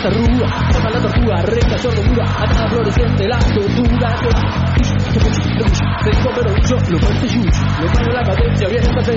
esta ruda, toma la tortuga, recta, sordo, muda, acá fluorescente la tortuga. Se dijo pero dicho, lo fuerte yuyo, lo malo la cadencia, viene esta